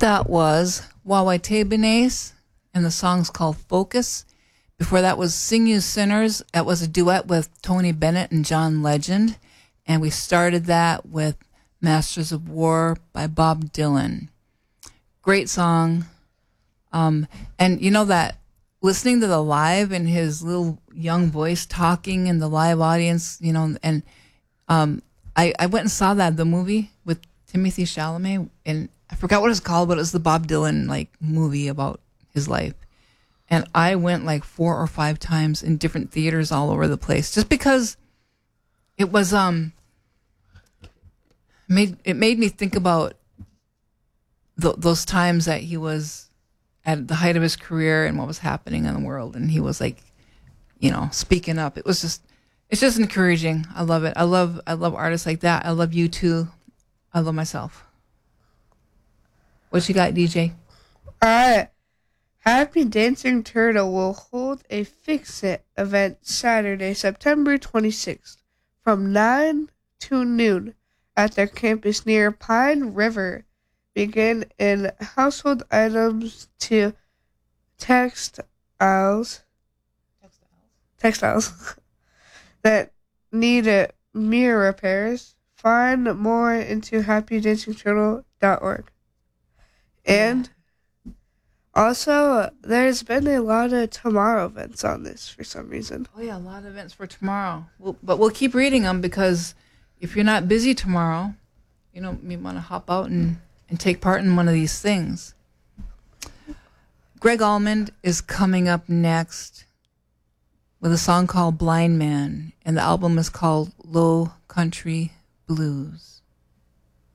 That was Wawa Tebenes, and the song's called Focus. Before that was Sing You Sinners. That was a duet with Tony Bennett and John Legend. And we started that with Masters of War by Bob Dylan. Great song. And you know that listening to the live and his little young voice talking in the live audience, you know, and I went and saw the movie with Timothy Chalamet, and I forgot what it's called, but it was the Bob Dylan movie about his life. And I went 4 or 5 times in different theaters all over the place, just because it was it made me think about those times that he was at the height of his career and what was happening in the world, and he was speaking up. It's just encouraging. I love it. I love artists like that. I love you too. I love myself. What you got, DJ? Happy Dancing Turtle will hold a Fix-It event Saturday, September 26th from 9 to noon at their campus near Pine River. Begin in household items to textiles that need mirror repairs. Find more into happydancingturtle.org. And also, there's been a lot of tomorrow events on this for some reason. Oh, yeah, a lot of events for tomorrow. But we'll keep reading them, because if you're not busy tomorrow, you want to hop out and take part in one of these things. Greg Almond is coming up next with a song called Blind Man, and the album is called Low Country Blues.